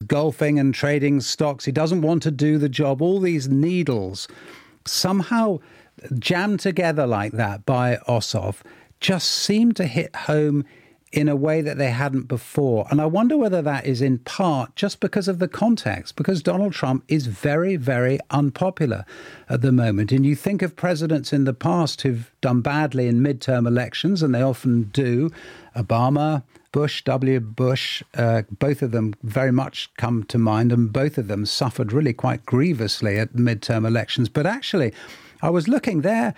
golfing and trading stocks. He doesn't want to do the job. All these needles somehow jammed together like that by Ossoff just seem to hit home in a way that they hadn't before. And I wonder whether that is in part just because of the context, because Donald Trump is very, very unpopular at the moment. And you think of presidents in the past who've done badly in midterm elections, and they often do. Obama, Bush, W. Bush, both of them very much come to mind, and both of them suffered really quite grievously at midterm elections. But actually, I was looking, their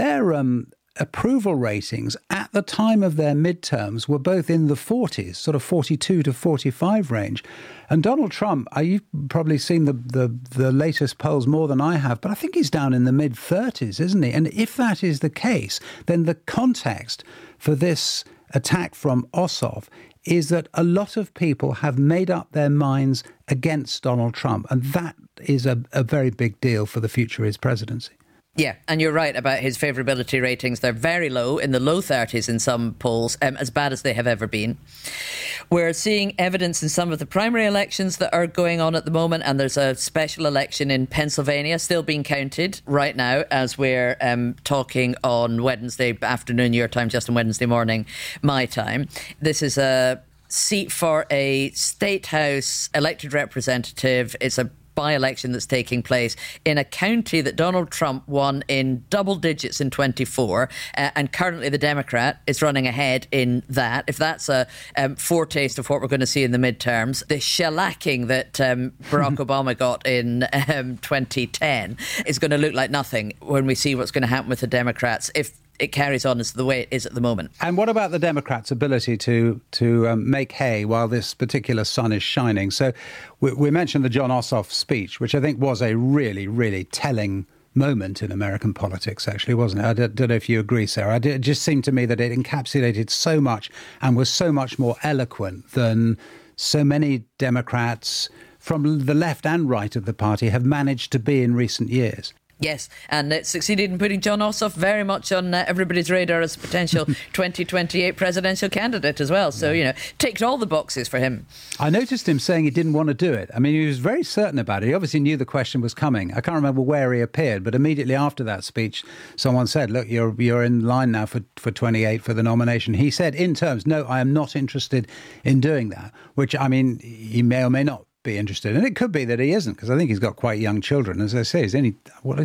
approval ratings at the time of their midterms were both in the 40s, sort of 42 to 45 range. And Donald Trump, you've probably seen the latest polls more than I have, but I think he's down in the mid-30s, isn't he? And if that is the case, then the context for this attack from Ossoff is that a lot of people have made up their minds against Donald Trump. And that is a very big deal for the future of his presidency. Yeah, and you're right about his favourability ratings. They're very low, in the low 30s in some polls, as bad as they have ever been. We're seeing evidence in some of the primary elections that are going on at the moment, and there's a special election in Pennsylvania still being counted right now as we're talking on Wednesday afternoon, your time, just on Wednesday morning, my time. This is a seat for a State House elected representative. It's a by-election that's taking place in a county that Donald Trump won in double digits in 24, and currently the Democrat is running ahead in that. If that's a foretaste of what we're going to see in the midterms, the shellacking that Barack Obama got in 2010 is going to look like nothing when we see what's going to happen with the Democrats if it carries on as the way it is at the moment. And what about the Democrats' ability to make hay while this particular sun is shining? So we mentioned the John Ossoff speech, which I think was a really, really telling moment in American politics, actually, wasn't it? I don't know if you agree, Sarah. It just seemed to me that it encapsulated so much and was so much more eloquent than so many Democrats from the left and right of the party have managed to be in recent years. Yes, and it succeeded in putting John Ossoff very much on everybody's radar as a potential 2028 presidential candidate as well. So, ticked all the boxes for him. I noticed him saying he didn't want to do it. I mean, he was very certain about it. He obviously knew the question was coming. I can't remember where he appeared, but immediately after that speech, someone said, look, you're in line now for 28 for the nomination. He said in terms, no, I am not interested in doing that, which, I mean, he may or may not be interested. And it could be that he isn't, because I think he's got quite young children. As I say, he's only,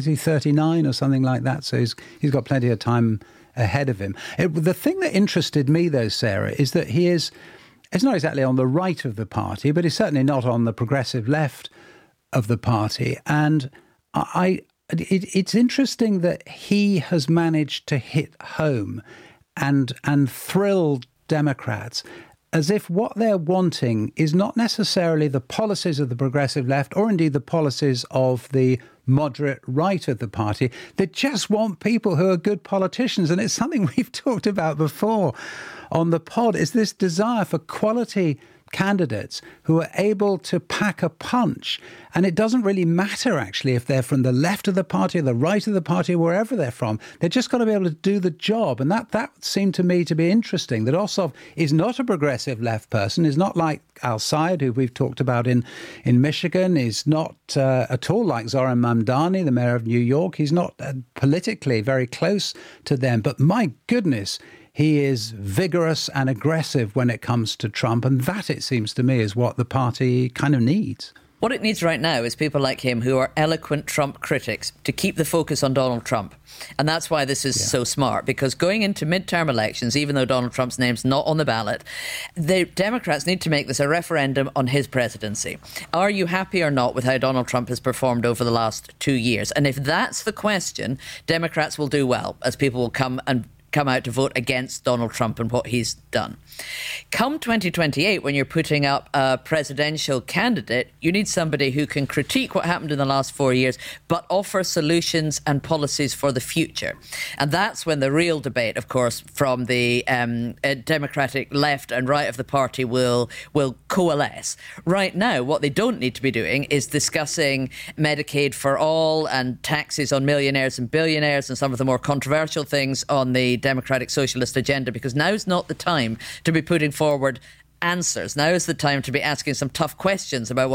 39 or something like that? So he's got plenty of time ahead of him. The thing that interested me, though, Sarah, is that it's not exactly on the right of the party, but he's certainly not on the progressive left of the party. And it's interesting that he has managed to hit home and thrill Democrats, as if what they're wanting is not necessarily the policies of the progressive left or indeed the policies of the moderate right of the party. They just want people who are good politicians. And it's something we've talked about before on the pod, is this desire for quality candidates who are able to pack a punch. And it doesn't really matter, actually, if they're from the left of the party or the right of the party, wherever they're from. They're just got to be able to do the job. And that seemed to me to be interesting, that Ossoff is not a progressive left person, is not like Al-Sayed, who we've talked about in Michigan, is not at all like Zoran Mamdani, the mayor of New York. He's not politically very close to them. But my goodness, he is vigorous and aggressive when it comes to Trump. And that, it seems to me, is what the party kind of needs. What it needs right now is people like him who are eloquent Trump critics to keep the focus on Donald Trump. And that's why this is so smart, because going into midterm elections, even though Donald Trump's name's not on the ballot, the Democrats need to make this a referendum on his presidency. Are you happy or not with how Donald Trump has performed over the last 2 years? And if that's the question, Democrats will do well, as people will come out to vote against Donald Trump and what he's done. Come 2028, when you're putting up a presidential candidate, you need somebody who can critique what happened in the last 4 years, but offer solutions and policies for the future. And that's when the real debate, of course, from the Democratic left and right of the party will coalesce. Right now, what they don't need to be doing is discussing Medicaid for all and taxes on millionaires and billionaires and some of the more controversial things on the Democratic Socialist agenda, because now's not the time to be putting forward answers. Now is the time to be asking some tough questions about